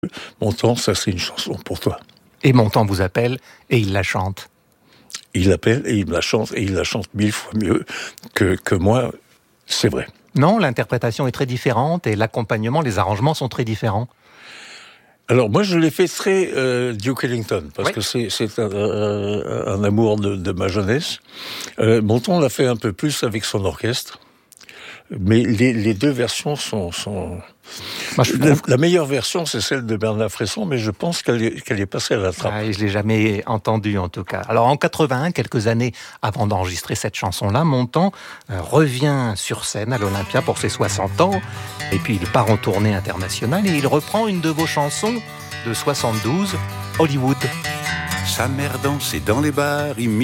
Montand, ça c'est une chanson pour toi. Et Montand vous appelle et il la chante. Il appelle et il la chante, et il la chante 1000 fois mieux que moi, c'est vrai. Non, l'interprétation est très différente et l'accompagnement, les arrangements sont très différents. Alors moi je l'ai fait très Duke Ellington, parce que c'est un amour de ma jeunesse. Montand l'a fait un peu plus avec son orchestre, mais les deux versions sont... Moi, la meilleure version, c'est celle de Bernard Fresson, mais je pense qu'elle est passée à la trappe. Je ne l'ai jamais entendue, en tout cas. Alors, en 81, quelques années avant d'enregistrer cette chanson-là, Montand revient sur scène à l'Olympia pour ses 60 ans, et puis il part en tournée internationale, et il reprend une de vos chansons de 72, Hollywood. Sa mère dansait dans les bars,